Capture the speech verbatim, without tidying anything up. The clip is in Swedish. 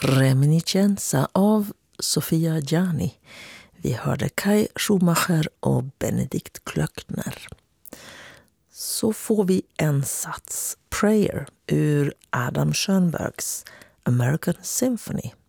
Reminiscenza av Sofia Gianni. Vi hörde Kai Schumacher och Benedikt Klöckner. Så får vi en sats, Prayer, ur Adam Schoenbergs American Symphony.